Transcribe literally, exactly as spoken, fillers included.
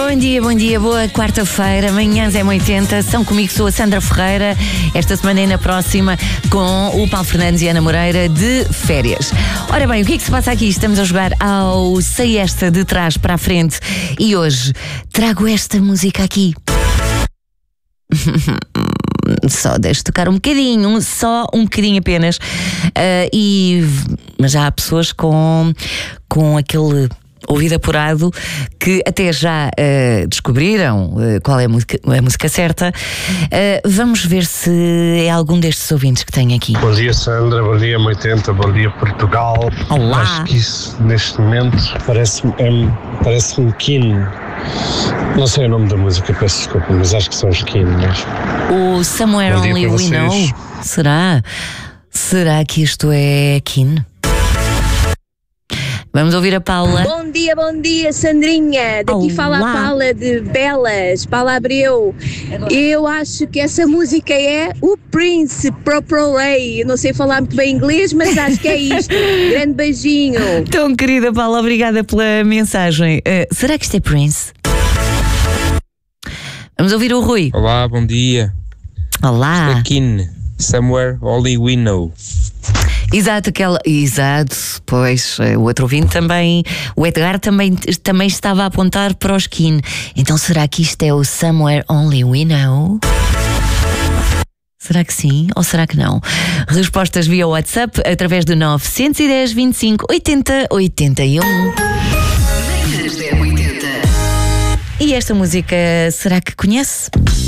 Bom dia, bom dia, boa quarta-feira. Manhãs é oitenta. São comigo, sou a Sandra Ferreira. Esta semana e na próxima com o Paulo Fernandes e a Ana Moreira de férias. Ora bem, o que é que se passa aqui? Estamos a jogar ao Sei Esta de trás para a frente e hoje trago esta música aqui. Só deixo tocar um bocadinho, só um bocadinho apenas. Uh, e mas já há pessoas com, com aquele ouvido apurado que até já uh, descobriram uh, qual é a música, a música certa. Uh, vamos ver se é algum destes ouvintes que tem aqui. Bom dia, Sandra, bom dia, oitenta, bom dia, Portugal. Olá. Acho que isso, neste momento, parece-me é, parece-me Keane. Não sei o nome da música, peço desculpa, mas acho que são os Keane. Mas... O Somewhere Only We Know. Será? Será que isto é Keane? Vamos ouvir a Paula. Bom dia, bom dia, Sandrinha. Daqui Olá. fala a Paula de Belas, Paula Abreu. Eu acho que essa música é o Prince, Purple Ray. Eu não sei falar muito bem inglês, mas acho que é isto. Grande beijinho. Tão querida Paula, obrigada pela mensagem. Uh, será que isto é Prince? Vamos ouvir o Rui. Olá, bom dia. Olá. Isto é Keane, Somewhere Only We Know. Exato, aquela, exato, pois o outro ouvinte também, o Edgar também, também estava a apontar para o Keane. Então será que isto é o Somewhere Only We Know? Será que sim ou será que não? Respostas via WhatsApp através do nove um zero, vinte e cinco, oitenta, oitenta e um. E esta música, será que conhece?